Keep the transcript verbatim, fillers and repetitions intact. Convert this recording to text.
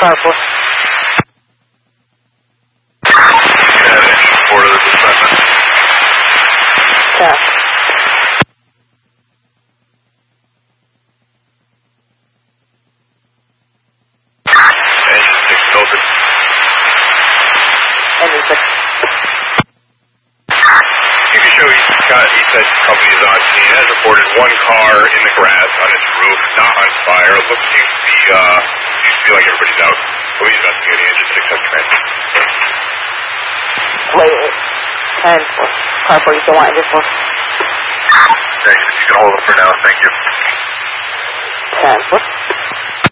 car four. Yeah, engine four to this assignment. Yeah. Engine six filtered. Engine six. You can show he's got, he said company's on scene. Has reported one car in the grass on its roof, not on fire. Looks seems to be, uh, seems to be like everybody's out. So he's investigating engine six has transit. Wait, wait. ten four. Car four, you still want engine four? Thank you. If you can hold it for now, thank you. ten four.